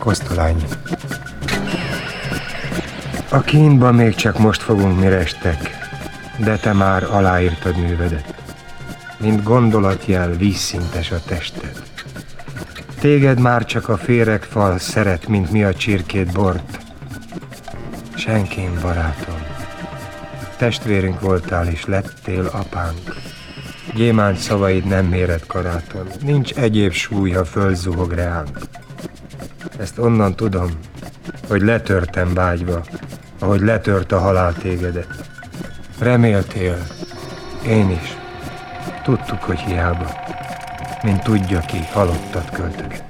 Kosztolányi. A kínban még csak most fogunk mi restek, de te már aláírtad művedet. Mint gondolatjel vízszintes a tested. Téged már csak a féregfal szeret, mint mi a csirkét bort. Senkén, barátom, testvérünk voltál és lettél apánk. Gyémánt szavaid nem méred karáton, nincs egyéb súly, ha fölzuhog reánk. Ezt onnan tudom, hogy letörtem vágyva, ahogy letört a halál tégedet. Reméltél, én is. Tudtuk, hogy hiába, mint tudja ki, halottat költöget.